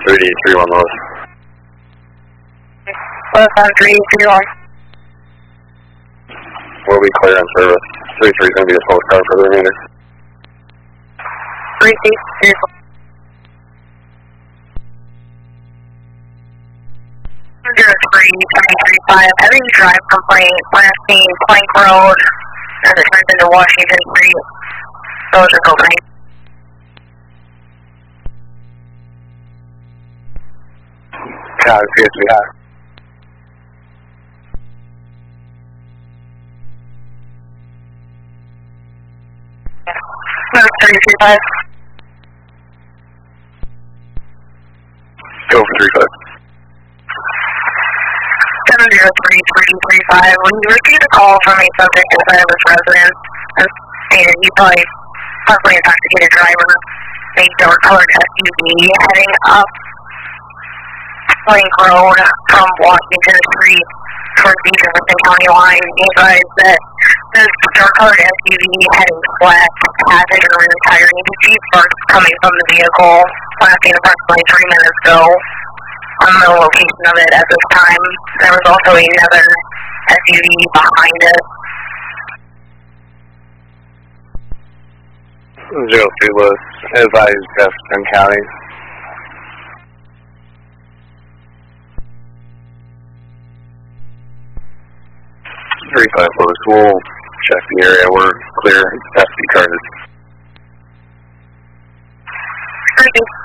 3D31 Lewis. Lewis on 331. We'll be clear on service. 33 is going to be a postcard for the remainder. 3D. Having a drive complaint last seen Plank Road as it turns into Washington Street. Those are opening. Copy, PSV high. Number 335. Go for 35. 703-335. When you received a call from a subject inside of this residence and stated he probably possibly intoxicated driver, a dark-colored SUV heading up Plank Road from Washington Street towards the Jefferson County line, he advised that this dark-colored SUV heading flat had a rear tire and Jeep sparks coming from the vehicle lasting approximately 3 minutes ago. On the location of it at this time. There was also another SUV behind it. 03 Lewis, advise Jefferson County. .35 Lewis, we'll check the area. We're clear. SD carded. Thank you.